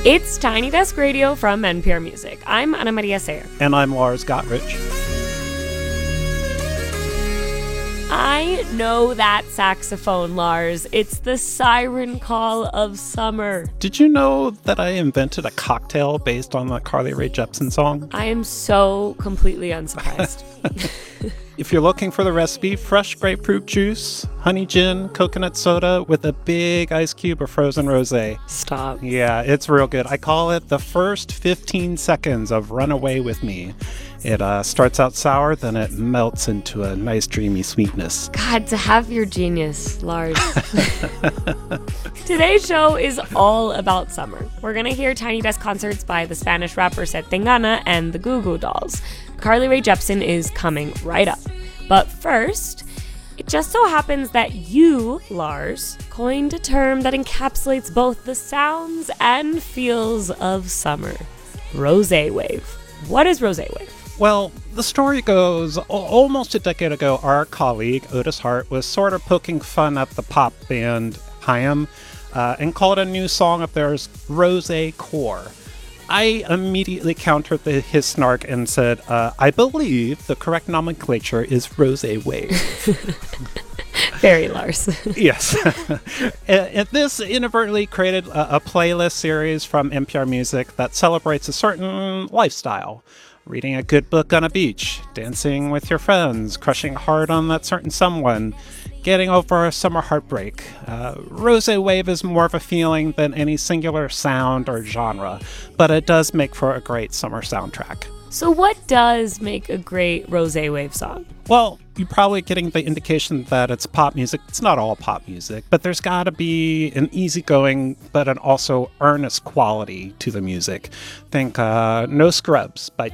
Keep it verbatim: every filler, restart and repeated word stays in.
It's Tiny Desk Radio from N P R Music. I'm Ana Maria Sayer. And I'm Lars Gottrich. I know that saxophone, Lars. It's the siren call of summer. Did you know that I invented a cocktail based on the Carly Rae Jepsen song? I am so completely unsurprised. If you're looking for the recipe, fresh grapefruit juice, honey gin, coconut soda with a big ice cube of frozen rosé. Stop. Yeah, it's real good. I call it the first fifteen seconds of Run Away With Me. It uh, starts out sour, then it melts into a nice dreamy sweetness. God, to have your genius, Lars. Today's show is all about summer. We're going to hear Tiny Desk concerts by the Spanish rapper Zetangana and the Goo Goo Dolls. Carly Rae Jepsen is coming right up. But first, it just so happens that you, Lars, coined a term that encapsulates both the sounds and feels of summer. Rosé wave. What is rosé wave? Well, the story goes, almost a decade ago, our colleague, Otis Hart, was sort of poking fun at the pop band Haim uh, and called a new song of theirs Rosé Core. I immediately countered the, his snark and said, uh, I believe the correct nomenclature is Rosé Wave. Very Lars. Yes. And this inadvertently created a, a playlist series from N P R Music that celebrates a certain lifestyle. Reading a good book on a beach, dancing with your friends, crushing hard on that certain someone, getting over a summer heartbreak. Uh, Rosé Wave is more of a feeling than any singular sound or genre, but it does make for a great summer soundtrack. So what does make a great Rosé Wave song? Well, you're probably getting the indication that it's pop music. It's not all pop music, but there's got to be an easygoing, but an also earnest quality to the music. Think uh, No Scrubs by